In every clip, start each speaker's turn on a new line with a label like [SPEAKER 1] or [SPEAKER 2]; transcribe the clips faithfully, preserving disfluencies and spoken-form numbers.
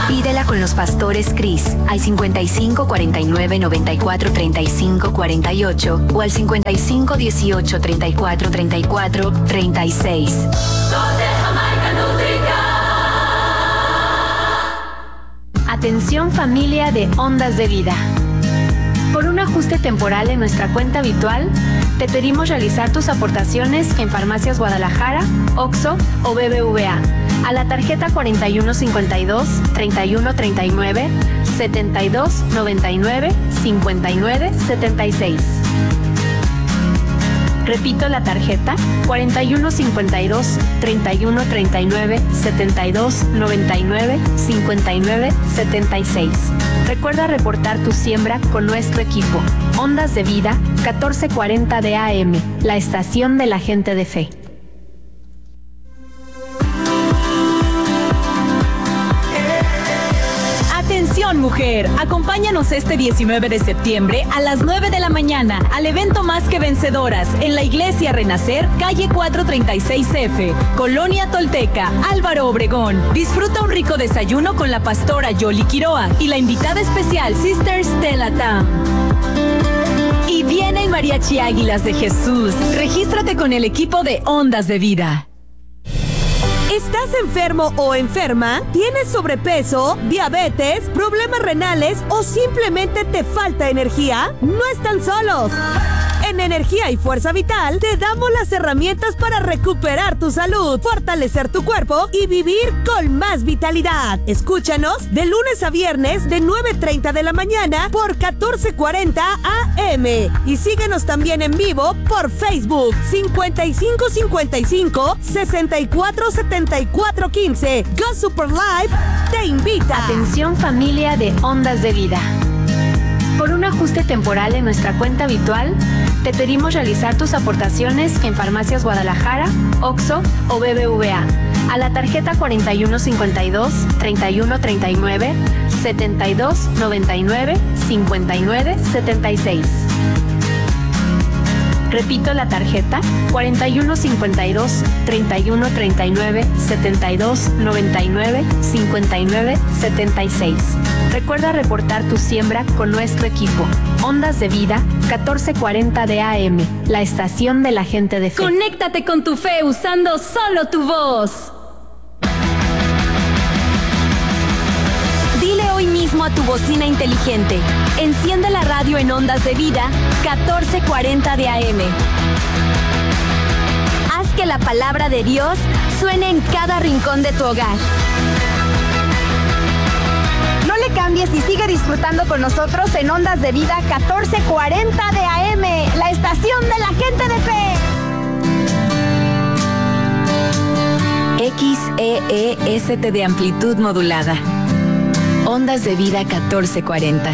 [SPEAKER 1] Pídela con los pastores Cris al cincuenta y cinco cuarenta y nueve noventa y cuatro treinta y cinco cuarenta y ocho o al cincuenta y cinco dieciocho treinta y cuatro treinta y cuatro treinta y seis. Atención familia de Ondas de Vida. Por un ajuste temporal en nuestra cuenta habitual, te pedimos realizar tus aportaciones en Farmacias Guadalajara, Oxxo o B B V A a la tarjeta cuarenta y uno cincuenta y dos, treinta y uno treinta y nueve, setenta y dos noventa y nueve, cincuenta y nueve setenta y seis. Repito la tarjeta cuarenta y uno cincuenta y dos, treinta y uno treinta y nueve, setenta y dos noventa y nueve, cincuenta y nueve setenta y seis. Recuerda reportar tu siembra con nuestro equipo. Ondas de Vida, catorce cuarenta de A M, la estación de la gente de fe.
[SPEAKER 2] Atención mujer, acompáñanos este diecinueve de septiembre a las nueve de la mañana al evento Más que Vencedoras en la Iglesia Renacer, calle cuatrocientos treinta y seis F, Colonia Tolteca, Álvaro Obregón. Disfruta un rico desayuno con la pastora Yoli Quiroa y la invitada especial Sister Stella Tam. Y viene el Mariachi Águilas de Jesús. Regístrate con el equipo de Ondas de Vida.
[SPEAKER 3] ¿Estás enfermo o enferma? ¿Tienes sobrepeso, diabetes, problemas renales o simplemente te falta energía? No están solos. En Energía y Fuerza Vital te damos las herramientas para recuperar tu salud, fortalecer tu cuerpo y vivir con más vitalidad. Escúchanos de lunes a viernes de nueve treinta de la mañana por catorce cuarenta A M y síguenos también en vivo por Facebook cincuenta y cinco cincuenta y cinco, sesenta y cuatro setenta y cuatro quince. Go Super Live te invita.
[SPEAKER 1] Atención familia de Ondas de Vida. Por un ajuste temporal en nuestra cuenta habitual, te pedimos realizar tus aportaciones en Farmacias Guadalajara, Oxxo o B B V A a la tarjeta cuarenta y uno cincuenta y dos, treinta y uno treinta y nueve, setenta y dos noventa y nueve, cincuenta y nueve setenta y seis. Repito la tarjeta cuarenta y uno cincuenta y dos, treinta y uno treinta y nueve, setenta y dos noventa y nueve, cincuenta y nueve setenta y seis. Recuerda reportar tu siembra con nuestro equipo. Ondas de Vida, catorce cuarenta de A M, la estación de la gente de fe.
[SPEAKER 2] Conéctate con tu fe usando solo tu voz.
[SPEAKER 4] Dile hoy mismo a tu bocina inteligente: enciende la radio en Ondas de Vida, catorce cuarenta de A M. Haz que la palabra de Dios suene en cada rincón de tu hogar.
[SPEAKER 5] No le cambies y sigue disfrutando con nosotros en Ondas de Vida catorce cuarenta de A M, la estación de la gente de fe.
[SPEAKER 1] X E E S T de amplitud modulada. Ondas de Vida catorce cuarenta.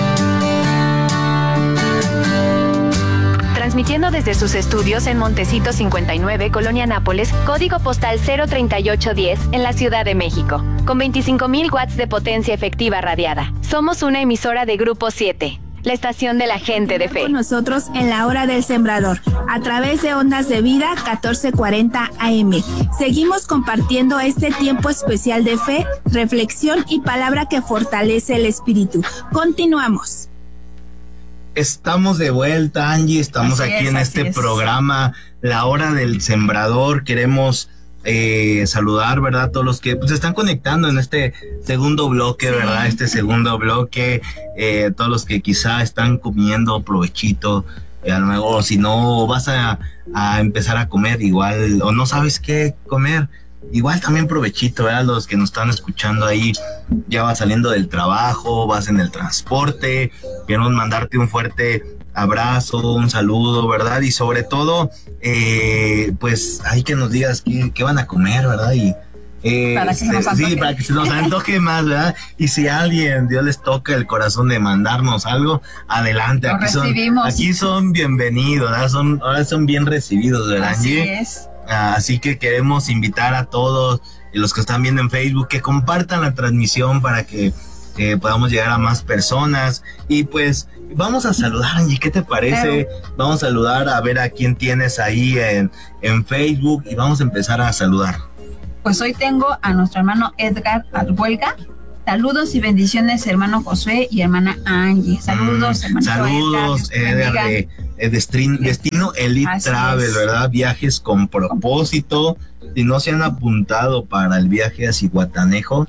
[SPEAKER 1] Transmitiendo desde sus estudios en Montecito cincuenta y nueve, Colonia Nápoles, código postal cero treinta y ocho diez, en la Ciudad de México, con veinticinco mil watts de potencia efectiva radiada. Somos una emisora de Grupo siete, la estación de la gente de fe.
[SPEAKER 6] Con nosotros en la hora del sembrador, a través de Ondas de Vida catorce cuarenta A M. Seguimos compartiendo este tiempo especial de fe, reflexión y palabra que fortalece el espíritu. Continuamos.
[SPEAKER 7] Estamos de vuelta, Angie, estamos
[SPEAKER 8] Así
[SPEAKER 7] aquí
[SPEAKER 8] es,
[SPEAKER 7] en
[SPEAKER 8] así
[SPEAKER 7] este
[SPEAKER 8] es.
[SPEAKER 7] programa, La Hora del Sembrador. Queremos eh, saludar, ¿verdad? Todos los que pues, se están conectando en este segundo bloque,
[SPEAKER 8] Sí.
[SPEAKER 7] ¿verdad? Este segundo bloque, eh, todos los que quizá están comiendo provechito, eh, a lo mejor si no vas a, a empezar a comer igual, o no sabes qué comer, igual también provechito, ¿verdad? Los que nos están escuchando ahí, ya vas saliendo del trabajo, vas en el transporte, queremos mandarte un fuerte abrazo, un saludo, ¿verdad? Y sobre todo, eh, pues, hay que nos digas qué, qué van a comer, ¿verdad? Y eh,
[SPEAKER 8] Para que se nos
[SPEAKER 7] sí,
[SPEAKER 8] antoje.
[SPEAKER 7] para que se nos antoje más, ¿verdad? Y si a alguien, Dios les toca el corazón de mandarnos algo, adelante,
[SPEAKER 8] Lo
[SPEAKER 7] aquí son,
[SPEAKER 8] recibimos.
[SPEAKER 7] aquí son bienvenidos, ¿verdad? Son, ahora son bien recibidos, ¿verdad,
[SPEAKER 8] Así
[SPEAKER 7] Angie?
[SPEAKER 8] es.
[SPEAKER 7] Así que queremos invitar a todos los que están viendo en Facebook que compartan la transmisión para que eh, podamos llegar a más personas. Y pues vamos a saludar, Angie, ¿qué te parece?
[SPEAKER 8] Claro.
[SPEAKER 7] Vamos a saludar, a ver a quién tienes ahí en, en Facebook y vamos a empezar a saludar.
[SPEAKER 8] Pues hoy tengo a nuestro hermano Edgar Arguelga. Saludos y bendiciones, hermano Josué y hermana Angie. Saludos,
[SPEAKER 7] mm,
[SPEAKER 8] hermano.
[SPEAKER 7] Saludos, Edgar, de, de Destino, Destino Elite Así Travel, es. ¿verdad? Viajes con propósito. Si no se han apuntado para el viaje a Zihuatanejo,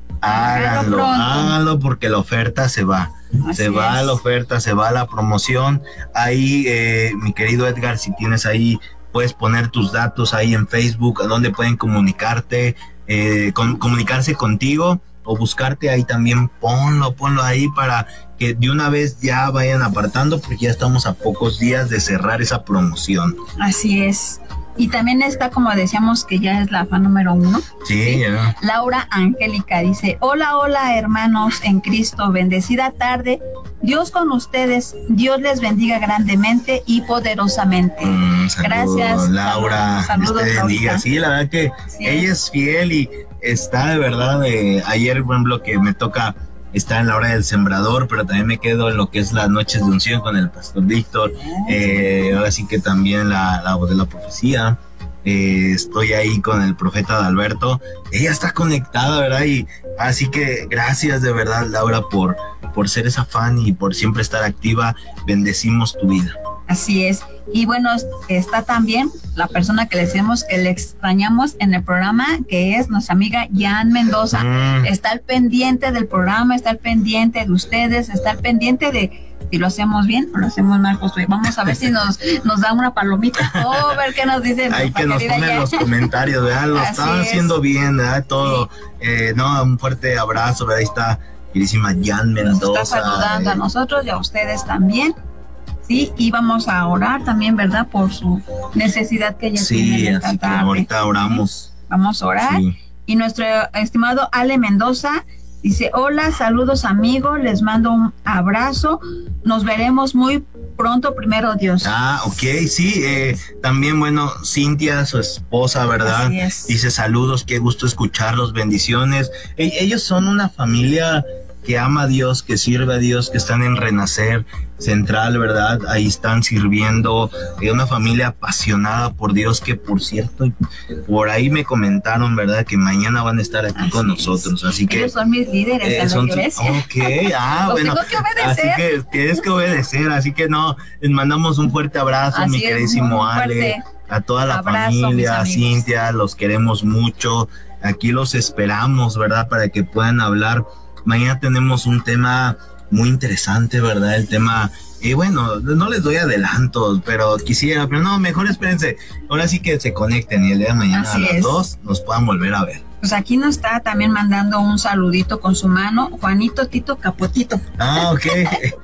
[SPEAKER 7] háganlo, háganlo porque la oferta se va. Así se va es. la oferta, se va la promoción. Ahí, eh, mi querido Edgar, si tienes ahí, puedes poner tus datos ahí en Facebook, a donde pueden comunicarte, eh, con, comunicarse contigo o buscarte ahí también. Ponlo, ponlo ahí para que de una vez ya vayan apartando, porque ya estamos a pocos días de cerrar esa promoción.
[SPEAKER 8] Así es. Y también está, como decíamos, que ya es la fan número uno.
[SPEAKER 7] Sí, ¿sí? Yeah.
[SPEAKER 8] Laura Angélica dice: hola, hola, hermanos en Cristo, bendecida tarde. Dios con ustedes, Dios les bendiga grandemente y poderosamente.
[SPEAKER 7] Mm, saludos,
[SPEAKER 8] Gracias,
[SPEAKER 7] Laura.
[SPEAKER 8] Saludos,
[SPEAKER 7] Dios te bendiga. Sí, la verdad que sí, ella es fiel y está de verdad. Eh, ayer, por ejemplo, que me toca estar en la hora del sembrador, pero también me quedo en lo que es las noches de unción con el pastor Víctor. Eh, ahora sí que también la, la voz de la profecía. Eh, estoy ahí con el profeta Adalberto. Ella está conectada, ¿verdad? Y así que gracias de verdad, Laura, por, por ser esa fan y por siempre estar activa. Bendecimos tu vida.
[SPEAKER 8] Así es. Y bueno, está también la persona que le decimos que le extrañamos en el programa, que es nuestra amiga Jan Mendoza. Mm. Está al pendiente del programa, está al pendiente de ustedes, está al pendiente de si lo hacemos bien o lo hacemos mal. Pues vamos a ver si nos, nos da una palomita o oh, ver qué nos dicen.
[SPEAKER 7] Hay que nos ponen los comentarios, ¿verdad? Lo estaban haciendo bien, ¿verdad? Todo. Sí. Eh, no, un fuerte abrazo, ¿verdad? Ahí está queridísima Jan Mendoza.
[SPEAKER 8] Nos está saludando eh. a nosotros y a ustedes también. Sí, y vamos a orar también, ¿verdad? Por su necesidad que ella
[SPEAKER 7] sí,
[SPEAKER 8] tiene.
[SPEAKER 7] Sí, así que ahorita oramos.
[SPEAKER 8] ¿Sí? Vamos a orar. Sí. Y nuestro estimado Ale Mendoza dice: hola, saludos amigos, les mando un abrazo. Nos veremos muy pronto, primero Dios.
[SPEAKER 7] Ah, ok, sí. Eh, también, bueno, Cintia, su esposa, ¿verdad?
[SPEAKER 8] Así es.
[SPEAKER 7] Dice: saludos, qué gusto escucharlos, bendiciones. E- ellos son una familia que ama a Dios, que sirve a Dios, que están en Renacer Central, ¿verdad? Ahí están sirviendo, eh, una familia apasionada por Dios, que por cierto, por ahí me comentaron, ¿verdad? Que mañana van a estar aquí así con nosotros, así que...
[SPEAKER 8] Ellos son mis líderes eh, en
[SPEAKER 7] son
[SPEAKER 8] la iglesia.
[SPEAKER 7] Ok, ah, bueno.
[SPEAKER 8] Tengo que obedecer.
[SPEAKER 7] Así que tienes que obedecer, así que no, les mandamos un fuerte abrazo, así mi queridísimo Ale, a toda la abrazo, familia, a Cintia, los queremos mucho, aquí los esperamos, ¿verdad? Para que puedan hablar. Mañana tenemos un tema muy interesante, ¿verdad? El tema, y eh, bueno, no les doy adelantos, pero quisiera, pero no, mejor espérense. Ahora sí que se conecten y el día de mañana Así a las es. dos nos puedan volver a ver.
[SPEAKER 8] Pues aquí nos está también mandando un saludito con su mano, Juanito Tito Capotito.
[SPEAKER 7] Ah, ok.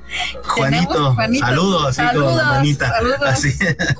[SPEAKER 7] Juanito, Juanito, saludos, así
[SPEAKER 8] saludos,
[SPEAKER 7] como manita.
[SPEAKER 8] Saludos.
[SPEAKER 7] Así,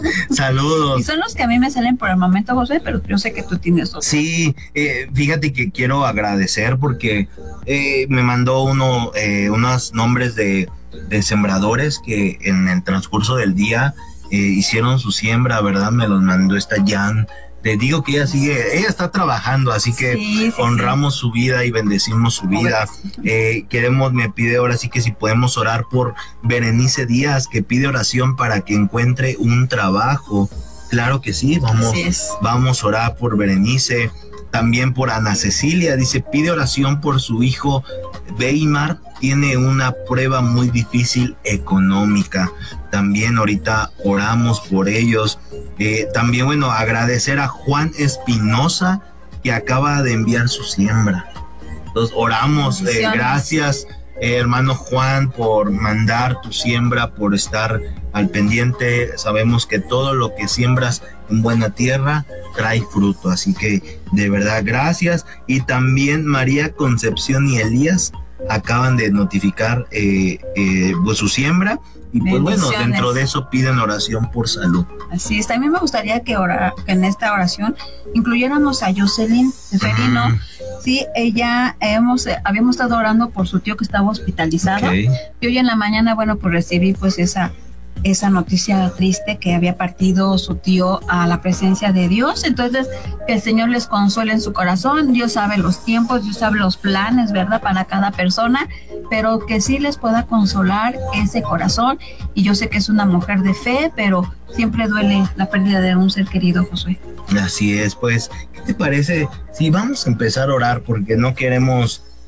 [SPEAKER 7] saludos.
[SPEAKER 8] Y son los que a mí me salen por el momento, José, pero yo sé que tú tienes otro.
[SPEAKER 7] Sí, eh, fíjate que quiero agradecer porque eh, me mandó uno, eh, unos nombres de, de sembradores que en el transcurso del día eh, hicieron su siembra, ¿verdad? Me los mandó esta Jan. Te digo que ella sigue, ella está trabajando, así que sí, sí, honramos sí. su vida y bendecimos su vida. Eh, queremos, me pide ahora sí que si podemos orar por Berenice Díaz, que pide oración para que encuentre un trabajo. Claro que sí, vamos, vamos a orar por Berenice. También por Ana Cecilia, dice, pide oración por su hijo Weimar, tiene una prueba muy difícil económica. También ahorita oramos por ellos. Eh, también, bueno, agradecer a Juan Espinosa, que acaba de enviar su siembra. Entonces, oramos, eh, gracias, eh, hermano Juan, por mandar tu siembra, por estar al pendiente. Sabemos que todo lo que siembras en buena tierra trae fruto, así que de verdad gracias. Y también María Concepción y Elías acaban de notificar eh, eh, pues su siembra, y pues bueno, dentro de eso piden oración por salud.
[SPEAKER 8] Así es, también me gustaría que, ora, que en esta oración incluyéramos a Jocelyn Seferino. Mm. Sí, ella hemos, eh, habíamos estado orando por su tío que estaba hospitalizado. Okay. Y hoy en la mañana, bueno, pues recibí pues esa esa noticia triste, que había partido su tío a la presencia de Dios. Entonces, que el Señor les consuele en su corazón. Dios sabe los tiempos, Dios sabe los planes, ¿verdad?, para cada persona, pero que sí les pueda consolar ese corazón. Y yo sé que es una mujer de fe, pero siempre duele la pérdida de un ser querido, Josué.
[SPEAKER 7] Así es, pues, ¿qué te parece si vamos a empezar a orar? Porque no queremos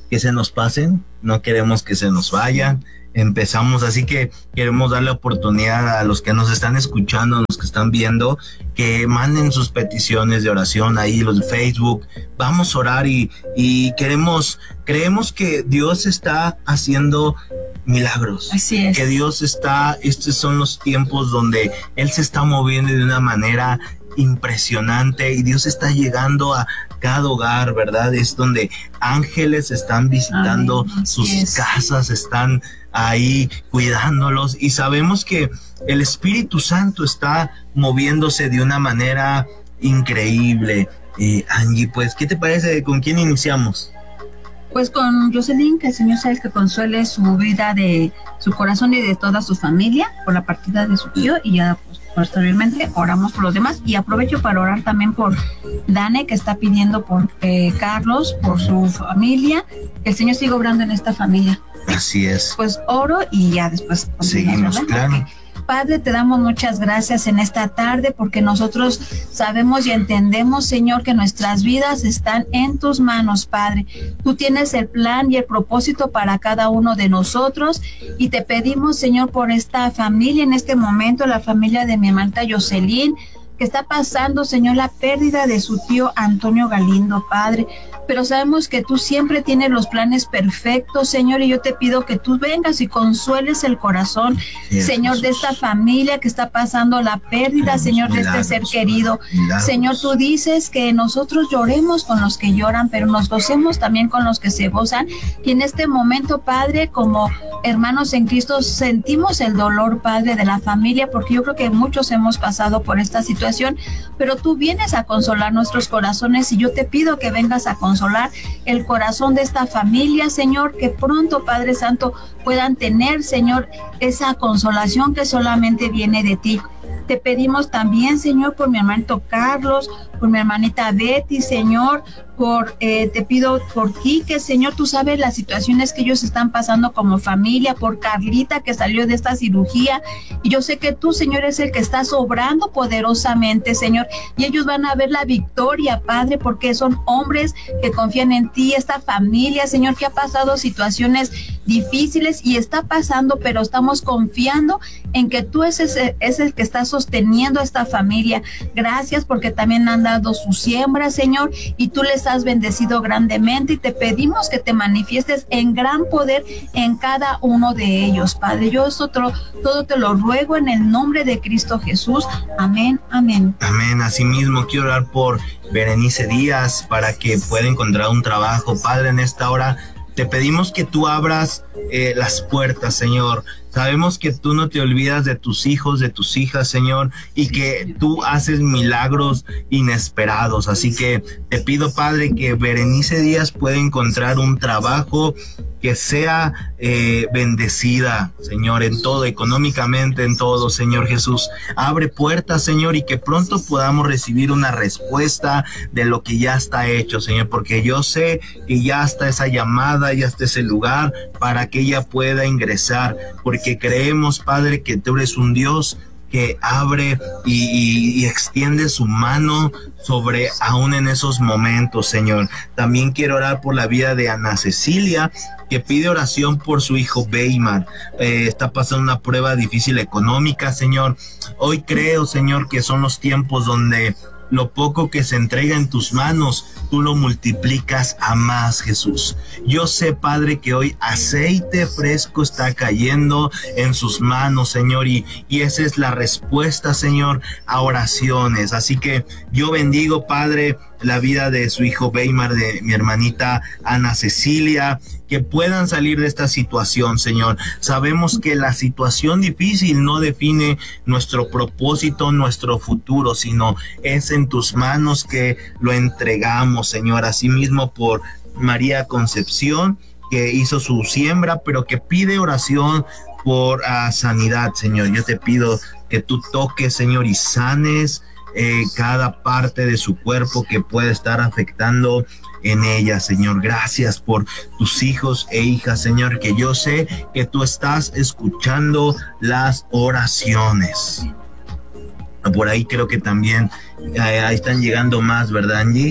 [SPEAKER 7] que se nos pasen, no queremos que se nos vayan. Empezamos, así que queremos darle oportunidad a los que nos están escuchando, a los que están viendo, que manden sus peticiones de oración ahí, los de Facebook. Vamos a orar y, y queremos, creemos que Dios está haciendo milagros.
[SPEAKER 8] Así es.
[SPEAKER 7] Que Dios está, estos son los tiempos donde Él se está moviendo de una manera impresionante y Dios está llegando a cada hogar, ¿verdad? Es donde ángeles están visitando
[SPEAKER 8] Ay,
[SPEAKER 7] sus
[SPEAKER 8] es.
[SPEAKER 7] casas, están ahí cuidándolos y sabemos que el Espíritu Santo está moviéndose de una manera increíble. Eh, Angie, pues, ¿qué te parece? ¿Con quién iniciamos?
[SPEAKER 8] Pues con Jocelyn, que el Señor sea el que consuele su vida de su corazón y de toda su familia por la partida de su tío, y ya pues, posteriormente oramos por los demás. Y aprovecho para orar también por Dane, que está pidiendo por eh, Carlos, por su familia, que el Señor siga obrando en esta familia.
[SPEAKER 7] Así es.
[SPEAKER 8] Pues oro y ya después
[SPEAKER 7] seguimos, claro.
[SPEAKER 8] Okay. Padre, te damos muchas gracias en esta tarde porque nosotros sabemos y entendemos, Señor, que nuestras vidas están en tus manos, Padre. Tú tienes el plan y el propósito para cada uno de nosotros y te pedimos, Señor, por esta familia en este momento, la familia de mi hermana Jocelyn, que está pasando, Señor, la pérdida de su tío Antonio Galindo, Padre. Pero sabemos que tú siempre tienes los planes perfectos, Señor, y yo te pido que tú vengas y consueles el corazón, sí, Señor, Jesús, de esta familia que está pasando la pérdida, Dios, Señor, milagros, de este ser querido. Milagros. Señor, tú dices que nosotros lloremos con los que lloran, pero nos gocemos también con los que se gozan. Y en este momento, Padre, como hermanos en Cristo, sentimos el dolor, Padre, de la familia, porque yo creo que muchos hemos pasado por esta situación, pero tú vienes a consolar nuestros corazones y yo te pido que vengas a consolar el corazón de esta familia, Señor, que pronto, Padre Santo, puedan tener, Señor, esa consolación que solamente viene de ti. Te pedimos también, Señor, por mi hermanito Carlos, por mi hermanita Betty, Señor, por, eh, te pido por ti, que Señor, tú sabes las situaciones que ellos están pasando como familia, por Carlita que salió de esta cirugía, y yo sé que tú, Señor, es el que estás obrando poderosamente, Señor, y ellos van a ver la victoria, Padre, porque son hombres que confían en ti, esta familia, Señor, que ha pasado situaciones difíciles y está pasando, pero estamos confiando en que tú es, ese, es el que está sosteniendo a esta familia. Gracias porque también han dado su siembra, Señor, y tú les has bendecido grandemente y te pedimos que te manifiestes en gran poder en cada uno de ellos, Padre. Yo eso todo, todo te lo ruego en el nombre de Cristo Jesús. Amén, amén.
[SPEAKER 7] Amén. Asimismo quiero orar por Berenice Díaz para que pueda encontrar un trabajo. Padre, en esta hora te pedimos que tú abras eh, las puertas, Señor. Sabemos que tú no te olvidas de tus hijos, de tus hijas, Señor, y que tú haces milagros inesperados. Así que te pido, Padre, que Berenice Díaz pueda encontrar un trabajo que sea eh, bendecida, Señor, en todo, económicamente, en todo, Señor Jesús. Abre puertas, Señor, y que pronto podamos recibir una respuesta de lo que ya está hecho, Señor, porque yo sé que ya está esa llamada, ya está ese lugar para que ella pueda ingresar, porque creemos, Padre, que tú eres un Dios que abre y, y, y extiende su mano sobre aún en esos momentos, Señor. También quiero orar por la vida de Ana Cecilia, que pide oración por su hijo Weimar. Eh, está pasando una prueba difícil económica, Señor. Hoy creo, Señor, que son los tiempos donde lo poco que se entrega en tus manos, tú lo multiplicas a más, Jesús. Yo sé, Padre, que hoy aceite fresco está cayendo en sus manos, Señor, y, y esa es la respuesta, Señor, a oraciones. Así que yo bendigo, Padre, la vida de su hijo Weimar, de mi hermanita Ana Cecilia, que puedan salir de esta situación, Señor. Sabemos que la situación difícil no define nuestro propósito, nuestro futuro, sino es en tus manos que lo entregamos, Señor. Asimismo por María Concepción, que hizo su siembra, pero que pide oración por uh, sanidad, Señor. Yo te pido que tú toques, Señor, y sanes Eh, cada parte de su cuerpo que puede estar afectando en ella, Señor. Gracias por tus hijos e hijas, Señor, que yo sé que tú estás escuchando las oraciones. Por ahí creo que también eh, ahí están llegando más, ¿verdad, Angie?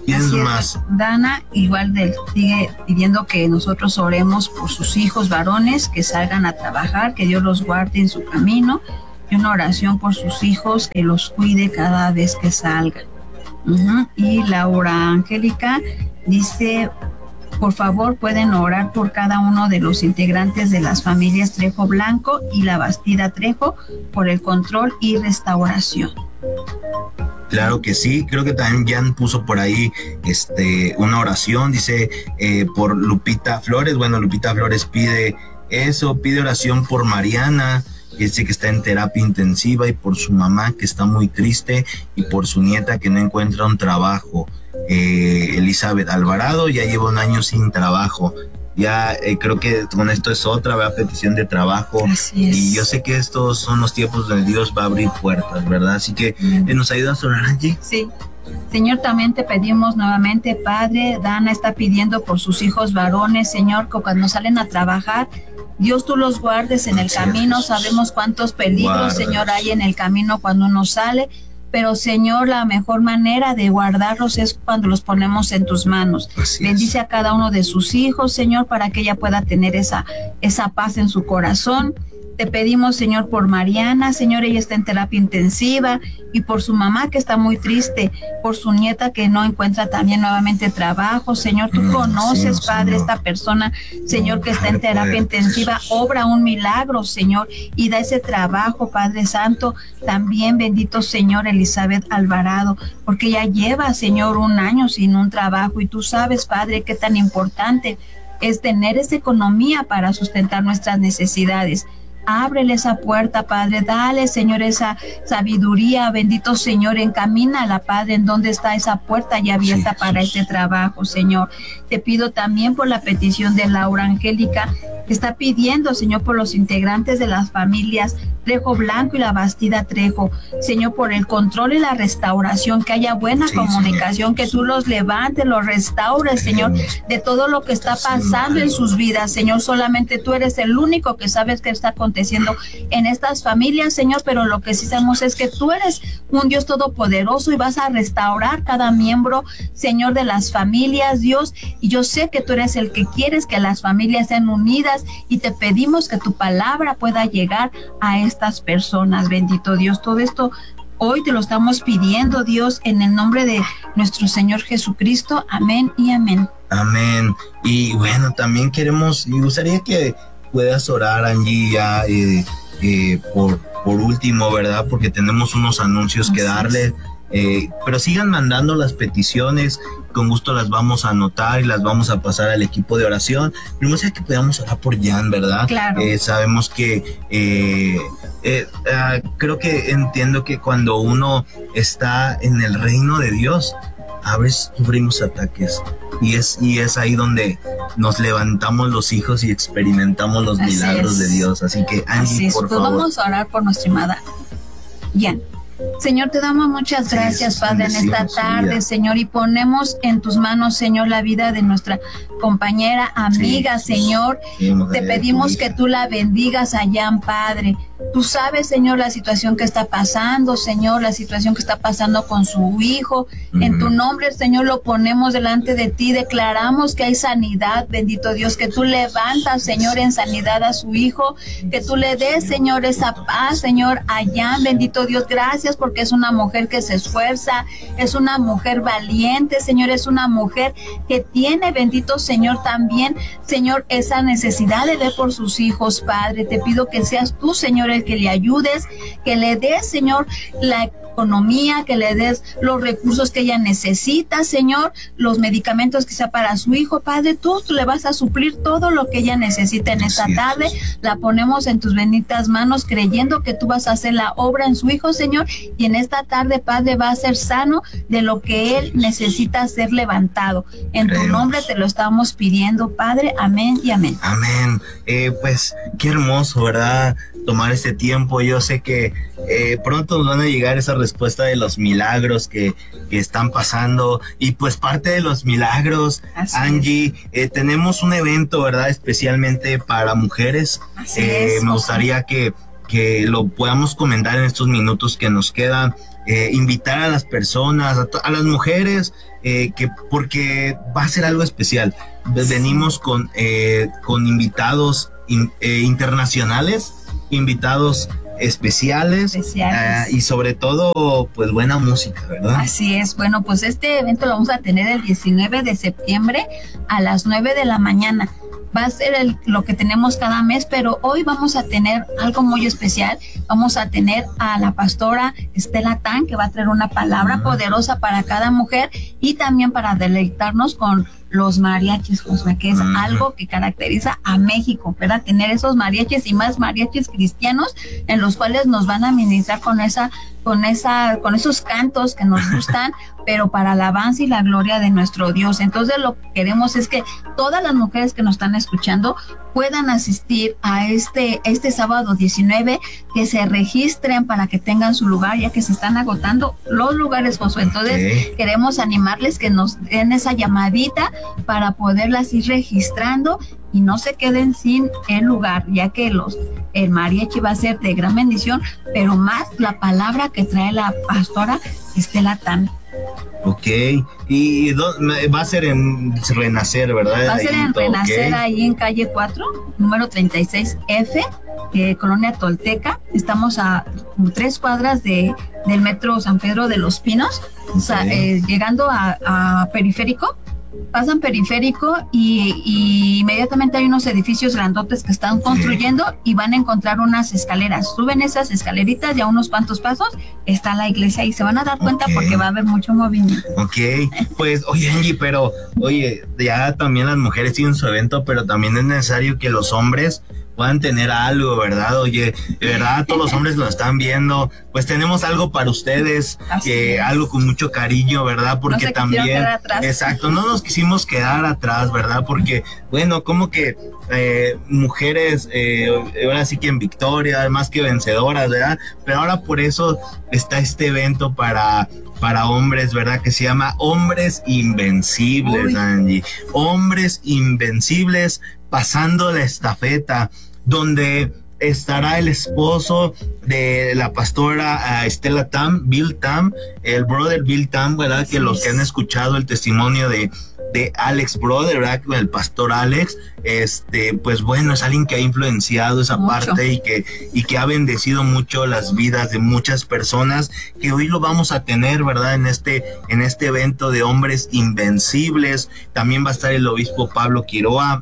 [SPEAKER 7] ¿Quién más?
[SPEAKER 8] Dana igual de, sigue pidiendo que nosotros oremos por sus hijos varones, que salgan a trabajar, que Dios los guarde en su camino, y una oración por sus hijos, que los cuide cada vez que salgan. Uh-huh. Y Laura Angélica dice, por favor pueden orar por cada uno de los integrantes de las familias Trejo Blanco y La Bastida Trejo por el control y restauración.
[SPEAKER 7] Claro que sí, creo que también Jan puso por ahí este una oración, dice eh, por Lupita Flores. Bueno, Lupita Flores pide eso, pide oración por Mariana, que dice que está en terapia intensiva, y por su mamá, que está muy triste, y por su nieta, que no encuentra un trabajo. eh, Elizabeth Alvarado ya lleva un año sin trabajo. Ya eh, creo que con esto es otra, ¿verdad? Petición de trabajo.
[SPEAKER 8] Así es.
[SPEAKER 7] Y yo sé que estos son los tiempos donde Dios va a abrir puertas, ¿verdad? Así que eh, nos ayudas a orar, Angie.
[SPEAKER 8] Sí. Señor, también te pedimos nuevamente, Padre, Dana está pidiendo por sus hijos varones, Señor, que cuando salen a trabajar, Dios, tú los guardes en el camino. Sabemos cuántos peligros, Guarda. Señor, hay en el camino cuando uno sale. Pero, Señor, la mejor manera de guardarlos es cuando los ponemos en tus manos. Así Bendice es. A cada uno de sus hijos, Señor, para que ella pueda tener esa, esa paz en su corazón. Te pedimos, Señor, por Mariana, Señor, ella está en terapia intensiva, y por su mamá, que está muy triste, por su nieta que no encuentra también nuevamente trabajo. Señor, tú mm, conoces, sí, Padre, Señor. Esta persona, Señor, que está en terapia puede, intensiva, Jesús. Obra un milagro, Señor, y da ese trabajo, Padre Santo. También, bendito Señor, Elizabeth Alvarado, porque ella lleva, Señor, un año sin un trabajo, y tú sabes, Padre, qué tan importante es tener esa economía para sustentar nuestras necesidades. Ábrele esa puerta, Padre, dale, Señor, esa sabiduría, bendito Señor, encamínala, Padre, en donde está esa puerta ya abierta sí, para este trabajo, Señor. Te pido también por la petición de Laura Angélica, que está pidiendo, Señor, por los integrantes de las familias Trejo Blanco y La Bastida Trejo, Señor, por el control y la restauración, que haya buena sí, comunicación, Señor. Que tú los levantes, los restaures, Señor, de todo lo que está pasando en sus vidas, Señor. Solamente tú eres el único que sabes que está aconteciendo en estas familias, Señor, pero lo que sí sabemos es que tú eres un Dios todopoderoso y vas a restaurar cada miembro, Señor, de las familias, Dios, y yo sé que tú eres el que quieres que las familias sean unidas, y te pedimos que tu palabra pueda llegar a estas personas, bendito Dios. Todo esto hoy te lo estamos pidiendo, Dios, en el nombre de nuestro Señor Jesucristo. Amén y amén.
[SPEAKER 7] Amén. Y bueno, también queremos, me gustaría que puedas orar, Angie, ya eh, eh, por, por último, ¿verdad? Porque tenemos unos anuncios que darle, eh, pero sigan mandando las peticiones, con gusto las vamos a anotar y las vamos a pasar al equipo de oración. Primero sea que podamos orar por Jan, ¿verdad?
[SPEAKER 8] Claro.
[SPEAKER 7] Eh, sabemos que eh, eh, eh, creo que entiendo que cuando uno está en el reino de Dios, a veces sufrimos ataques, y es, y es ahí donde nos levantamos los hijos y experimentamos los Así milagros es. de Dios. Así que, Angie, Así por
[SPEAKER 8] pues
[SPEAKER 7] favor.
[SPEAKER 8] Vamos a orar por nuestra amada Jan. Señor, te damos muchas gracias, sí, Padre, en esta tarde, Señor, y ponemos en tus manos, Señor, la vida de nuestra compañera, amiga, sí, Señor. Sí, te pedimos que tú la bendigas allá, Padre. Tú sabes, Señor, la situación que está pasando, Señor, la situación que está pasando con su hijo. Uh-huh. En tu nombre, Señor, lo ponemos delante de ti. Declaramos que hay sanidad, bendito Dios, que tú levantas, Señor, en sanidad a su hijo, que tú le des, Señor, esa paz, Señor, allá, bendito Dios. Gracias porque es una mujer que se esfuerza, es una mujer valiente, Señor, es una mujer que tiene, bendito Señor, también, Señor, esa necesidad de ver por sus hijos, Padre. Te pido que seas tú, Señor, el que le ayudes, que le des, Señor, la economía, que le des los recursos que ella necesita, Señor, los medicamentos que sea para su hijo, Padre. Tú, tú le vas a suplir todo lo que ella necesita en esta tarde. La ponemos en tus benditas manos, creyendo que tú vas a hacer la obra en su hijo, Señor, y en esta tarde, Padre, va a ser sano de lo que él necesita ser levantado. En Creo. tu nombre te lo estamos pidiendo, Padre. Amén y amén.
[SPEAKER 7] Amén. Eh, pues qué hermoso, ¿verdad? Tomar este tiempo. Yo sé que eh, pronto nos van a llegar esa respuesta de los milagros que, que están pasando, y pues parte de los milagros, Así Angie, eh, tenemos un evento, ¿verdad? Especialmente para mujeres.
[SPEAKER 8] Así
[SPEAKER 7] eh,
[SPEAKER 8] es,
[SPEAKER 7] me gustaría que, que lo podamos comentar en estos minutos que nos quedan. eh, invitar a las personas, a, a las mujeres, eh, que porque va a ser algo especial. Venimos con, eh, con invitados in, eh, internacionales, invitados especiales, especiales. Uh, y sobre todo pues buena música, ¿verdad?
[SPEAKER 8] Así es. Bueno, pues este evento lo vamos a tener el diecinueve de septiembre a las nueve de la mañana. Va a ser el, lo que tenemos cada mes, pero hoy vamos a tener algo muy especial. Vamos a tener a la pastora Estela Tan, que va a traer una palabra uh-huh. poderosa para cada mujer y también para deleitarnos con los mariachis, Josué, que es uh-huh. algo que caracteriza a México, ¿verdad? Tener esos mariachis y más mariachis cristianos en los cuales nos van a ministrar con esa, con esa, con esos cantos que nos gustan, pero para la alabanza y la gloria de nuestro Dios. Entonces lo que queremos es que todas las mujeres que nos están escuchando puedan asistir a este, este sábado diecinueve, que se registren para que tengan su lugar, ya que se están agotando los lugares, Josué. Entonces okay. queremos animarles que nos den esa llamadita para poderlas ir registrando y no se queden sin el lugar, ya que los el mariachi va a ser de gran bendición, pero más la palabra que trae la pastora Estela Tan.
[SPEAKER 7] Ok, y va a ser en Renacer, ¿verdad?
[SPEAKER 8] Va a ser en Renacer, okay. ahí en calle cuatro, número treinta y seis F, eh, Colonia Tolteca. Estamos a tres cuadras de, del metro San Pedro de los Pinos, okay. o sea, eh, llegando a, a Periférico. Pasan Periférico y, y inmediatamente hay unos edificios grandotes que están construyendo sí. y van a encontrar unas escaleras. Suben esas escaleritas y a unos cuantos pasos está la iglesia y se van a dar cuenta okay. porque va a haber mucho movimiento.
[SPEAKER 7] Ok, pues oye Angie, pero oye, ya también las mujeres tienen su evento, pero también es necesario que los hombres puedan tener algo, ¿verdad? Oye, de verdad, todos los hombres lo están viendo, pues tenemos algo para ustedes, que algo con mucho cariño, ¿verdad? Porque no se también, exacto, no nos quisimos quedar atrás, ¿verdad? Porque, bueno, como que eh, mujeres, eh, ahora sí que en victoria, más que vencedoras, ¿verdad? Pero ahora por eso está este evento para... para hombres, ¿verdad? Que se llama Hombres Invencibles, Uy. Angie. Hombres Invencibles pasando la estafeta, donde estará el esposo de la pastora uh, Estela Tam, Bill Tam, el brother Bill Tam, ¿verdad? Sí. Que los que han escuchado el testimonio de de Alex Brother, ¿verdad? El pastor Alex, este, pues bueno, es alguien que ha influenciado esa mucho. parte y que, y que ha bendecido mucho las vidas de muchas personas, que hoy lo vamos a tener, ¿verdad? En este, en este evento de Hombres Invencibles. También va a estar el obispo Pablo Quiroa,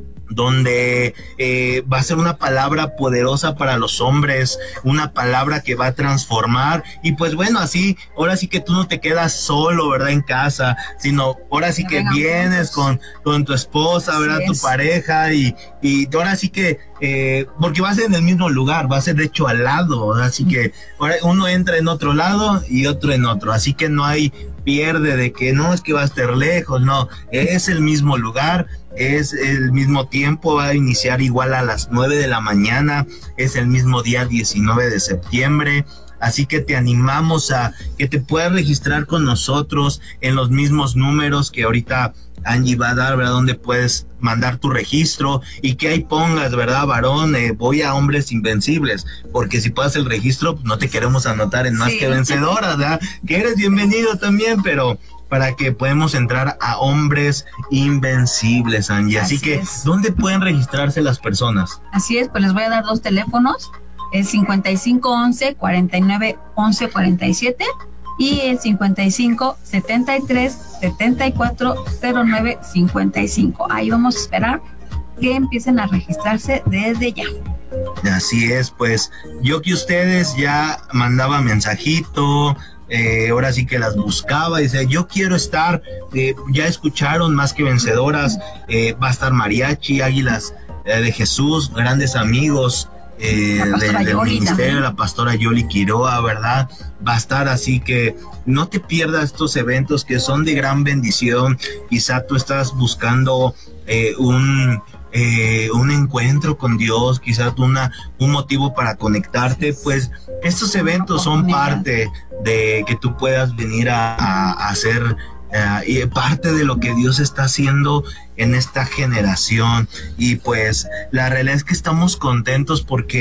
[SPEAKER 7] donde eh, va a ser una palabra poderosa para los hombres, una palabra que va a transformar, y pues bueno, así, ahora sí que tú no te quedas solo, ¿verdad? En casa, sino ahora sí que vienes con, con tu esposa, ¿verdad? Tu pareja, y, y ahora sí que, eh, porque va a ser en el mismo lugar, va a ser de hecho al lado, así que ahora uno entra en otro lado y otro en otro, así que no hay pierde de que no es que va a estar lejos, no, es el mismo lugar, es el mismo tiempo, va a iniciar igual a las nueve de la mañana, es el mismo día diecinueve de septiembre, así que te animamos a que te puedas registrar con nosotros en los mismos números que ahorita Angie va a dar, ¿verdad? Donde puedes mandar tu registro y que ahí pongas, ¿verdad? Varón, eh, voy a Hombres Invencibles, porque si pasas el registro, pues no te queremos anotar en Más sí. que Vencedoras, ¿verdad? Que eres bienvenido también, pero para que podamos entrar a Hombres Invencibles, Angie. Así, Así que, es. ¿dónde pueden registrarse las personas?
[SPEAKER 8] Así es, pues les voy a dar dos teléfonos, el cincuenta y cinco once, cuarenta y nueve once, cuarenta y siete y el cincuenta y cinco, setenta y tres, setenta y cuatro, cero nueve, cincuenta y cinco. Ahí vamos a esperar que empiecen a registrarse desde ya.
[SPEAKER 7] Así es, pues yo que ustedes ya mandaba mensajito, eh, ahora sí que las buscaba, dice, yo quiero estar, eh, ya escucharon Más que Vencedoras, eh, va a estar Mariachi, Águilas eh, de Jesús, grandes amigos, Eh, del, del ministerio, también. La pastora Yoli Quiroa, ¿verdad? Va a estar, así que no te pierdas estos eventos que son de gran bendición. Quizá tú estás buscando eh, un eh, un encuentro con Dios, quizá tú una, un motivo para conectarte, pues estos eventos son parte de que tú puedas venir a, a, a hacer Uh, y parte de lo que Dios está haciendo en esta generación. Y pues la realidad es que estamos contentos porque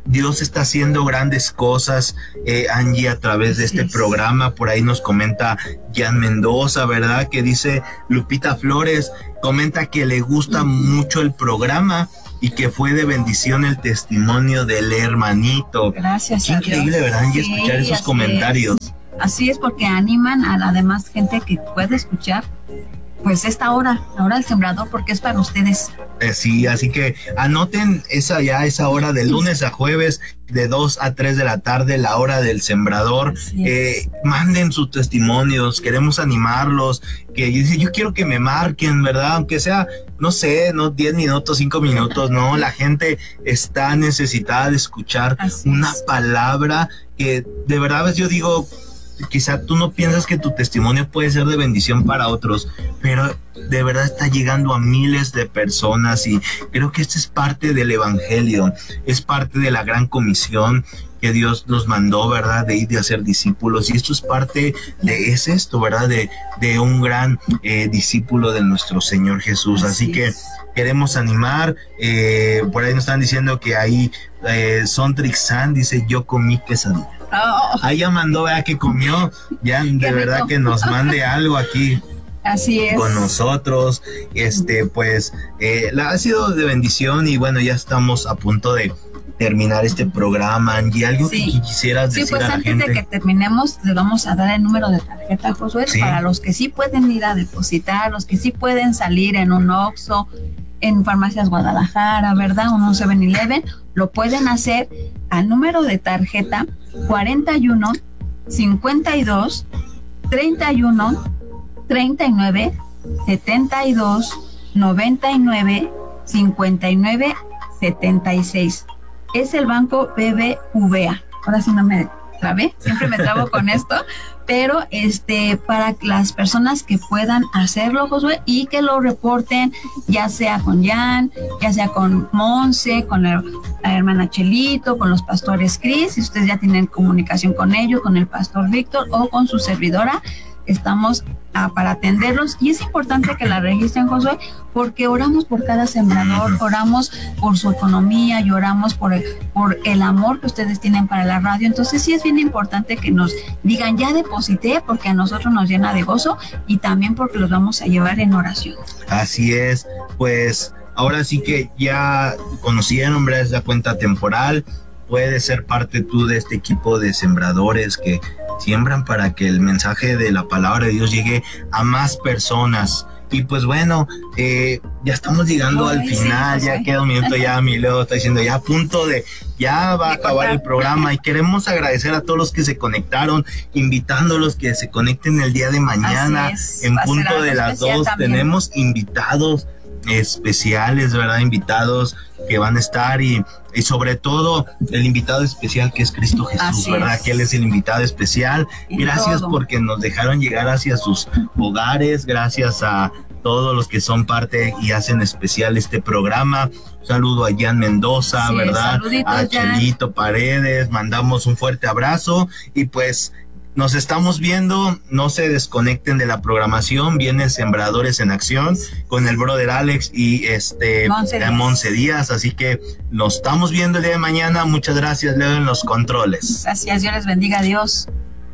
[SPEAKER 7] Dios está haciendo grandes cosas, eh, Angie, a través de este programa. Por ahí nos comenta Jan Mendoza, ¿verdad? Que dice Lupita Flores, comenta que le gusta mucho el programa y que fue de bendición el testimonio del hermanito.
[SPEAKER 8] Gracias
[SPEAKER 7] Qué
[SPEAKER 8] a
[SPEAKER 7] increíble,
[SPEAKER 8] Dios.
[SPEAKER 7] ¿verdad, Angie?
[SPEAKER 8] Sí,
[SPEAKER 7] Escuchar esos
[SPEAKER 8] así
[SPEAKER 7] comentarios.
[SPEAKER 8] Es. Así es, porque animan a la demás gente que puede escuchar pues esta hora, la hora del sembrador, porque es para ustedes.
[SPEAKER 7] Eh, sí, así que anoten esa ya, esa hora de lunes a jueves, de dos a tres de la tarde, la hora del sembrador. Eh, manden sus testimonios, queremos animarlos, que yo, yo quiero que me marquen, ¿verdad? Aunque sea, no sé, no diez minutos, cinco minutos, no, la gente está necesitada de escuchar así una es. palabra que de verdad yo digo, quizá tú no piensas que tu testimonio puede ser de bendición para otros, pero de verdad está llegando a miles de personas y creo que esto es parte del evangelio, es parte de la gran comisión que Dios nos mandó, ¿verdad? De ir de hacer discípulos, y esto es parte de, es esto, ¿verdad? De, de un gran eh, discípulo de nuestro Señor Jesús. Así, Así que queremos animar, eh, por ahí nos están diciendo que ahí eh, Sontrixan dice, yo comí quesadilla. Oh. Ahí ya mandó, vea que comió, ya de Qué verdad rico. Que nos mande algo aquí.
[SPEAKER 8] Así es.
[SPEAKER 7] Con nosotros, este, pues, eh, la, ha sido de bendición y bueno, ya estamos a punto de terminar este programa. Angie, ¿algo sí. que quisieras decir
[SPEAKER 8] sí, pues
[SPEAKER 7] a la
[SPEAKER 8] antes
[SPEAKER 7] gente?
[SPEAKER 8] De que terminemos, le vamos a dar el número de tarjeta, Josué, ¿Sí? para los que sí pueden ir a depositar, los que sí pueden salir en un Oxxo, en Farmacias Guadalajara, ¿verdad? Un siete eleven, lo pueden hacer al número de tarjeta cuarenta y uno, cincuenta y dos, treinta y uno, treinta y nueve, setenta y dos, noventa y nueve, cincuenta y nueve, setenta y seis. Es el banco B B V A. Ahora sí no me trabé, siempre me trabo con esto, pero este para las personas que puedan hacerlo, Josué, y que lo reporten, ya sea con Jan, ya sea con Monse, con la, la hermana Chelito, con los pastores Cris, si ustedes ya tienen comunicación con ellos, con el pastor Víctor o con su servidora, estamos ah, para atenderlos, y es importante que la registren, Josué, porque oramos por cada sembrador, oramos por su economía y oramos por el, por el amor que ustedes tienen para la radio. Entonces sí es bien importante que nos digan, ya deposité, porque a nosotros nos llena de gozo y también porque los vamos a llevar en oración.
[SPEAKER 7] Así es, pues ahora sí que ya conocieron, ¿verdad? Es la cuenta temporal. Puedes ser parte tú de este equipo de sembradores que siembran para que el mensaje de la palabra de Dios llegue a más personas. Y pues bueno, eh, ya estamos llegando Ay, al final, sí, ya sí. queda un minuto ya, mi Leo está diciendo ya a punto de, ya va a acabar el programa, y queremos agradecer a todos los que se conectaron, invitándolos que se conecten el día de mañana, en punto de las dos, también. Tenemos invitados especiales, ¿verdad? Invitados que van a estar y, y sobre todo el invitado especial que es Cristo Jesús, Así ¿verdad? Es. Que Él es el invitado especial. Y gracias todo. Porque nos dejaron llegar hacia sus hogares, gracias a todos los que son parte y hacen especial este programa. Un saludo a Jan Mendoza, sí, ¿verdad? A Chelito Paredes, mandamos un fuerte abrazo y pues nos estamos viendo, no se desconecten de la programación, vienen Sembradores en Acción con el brother Alex y este Monse Díaz. Monse Díaz, así que nos estamos viendo el día de mañana. Muchas gracias, Leo, en los controles.
[SPEAKER 8] Gracias, Dios les bendiga, adiós.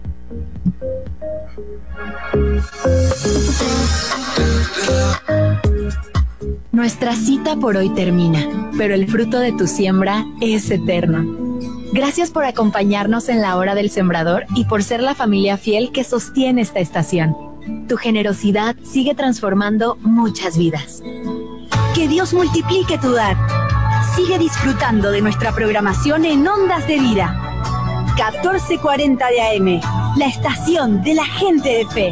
[SPEAKER 4] Nuestra cita por hoy termina, pero el fruto de tu siembra es eterno. Gracias por acompañarnos en la hora del sembrador y por ser la familia fiel que sostiene esta estación. Tu generosidad sigue transformando muchas vidas. Que Dios multiplique tu dar. Sigue disfrutando de nuestra programación en Ondas de Vida. catorce cuarenta de A M, la estación de la gente de fe.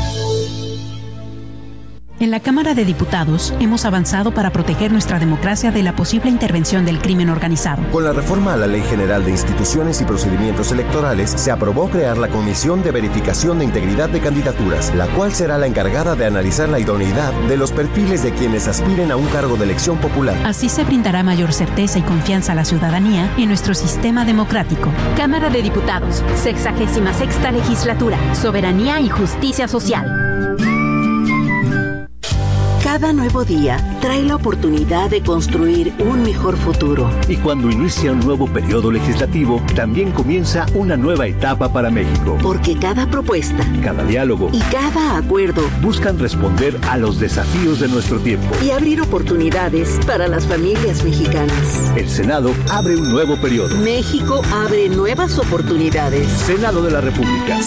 [SPEAKER 9] En la Cámara de Diputados hemos avanzado para proteger nuestra democracia de la posible intervención del crimen organizado.
[SPEAKER 10] Con la reforma a la Ley General de Instituciones y Procedimientos Electorales, se aprobó crear la Comisión de Verificación de Integridad de Candidaturas, la cual será la encargada de analizar la idoneidad de los perfiles de quienes aspiren a un cargo de elección popular.
[SPEAKER 9] Así se brindará mayor certeza y confianza a la ciudadanía en nuestro sistema democrático.
[SPEAKER 4] Cámara de Diputados, sexagésima sexta legislatura, soberanía y justicia social.
[SPEAKER 9] Cada
[SPEAKER 11] Cada nuevo día trae la oportunidad de construir un mejor futuro.
[SPEAKER 12] Y cuando inicia un nuevo periodo legislativo, también comienza una nueva etapa para México.
[SPEAKER 11] Porque cada propuesta,
[SPEAKER 12] cada diálogo
[SPEAKER 11] y cada acuerdo
[SPEAKER 12] buscan responder a los desafíos de nuestro tiempo
[SPEAKER 11] y abrir oportunidades para las familias mexicanas.
[SPEAKER 12] El Senado abre un nuevo periodo.
[SPEAKER 11] México abre nuevas oportunidades.
[SPEAKER 12] Senado de la República.